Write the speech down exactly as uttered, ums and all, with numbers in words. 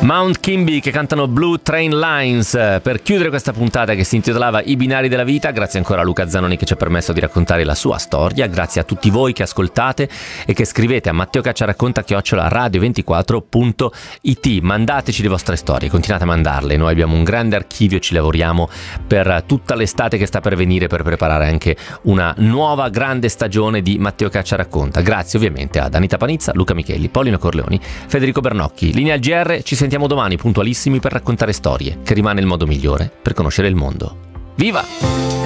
Mount Kimby che cantano Blue Train Lines per chiudere questa puntata che si intitolava I binari della vita. Grazie ancora a Luca Zanoni che ci ha permesso di raccontare la sua storia, grazie a tutti voi che ascoltate e che scrivete a matteocacciaracconta chiocciola radio ventiquattro punto it. Mandateci le vostre storie, continuate a mandarle, noi abbiamo un grande archivio, ci lavoriamo per tutta l'estate che sta per venire per preparare anche una nuova grande stagione di Matteo Caccia Racconta. Grazie ovviamente ad Anita Panizza, Luca Micheli, Paolino Corleoni, Federico Bernocchi. Linea al G R, ci sentiamo domani puntualissimi per raccontare storie, che rimane il modo migliore per conoscere il mondo. Viva!